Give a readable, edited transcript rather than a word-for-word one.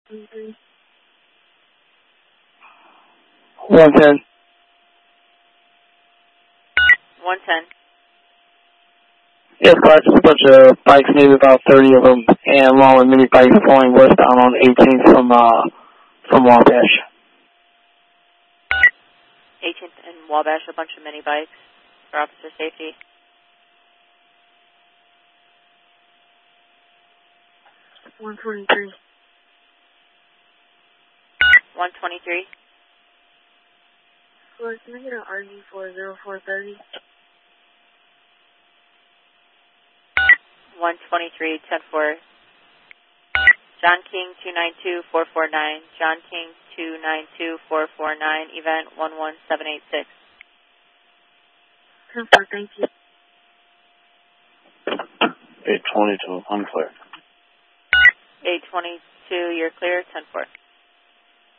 110. 110. Yes, but just a bunch of bikes, maybe about 30 of them, and along with mini bikes flowing westbound on 18th from Wabash. 18th and Wabash, a bunch of mini bikes for officer safety. One 23. 123. Floor, can I get an RG for 0430? 123, 10-4. John King 292-449. John King 292-449. Event 11786. 10-4, thank you. 822, unclear. 822, you're clear. 10-4.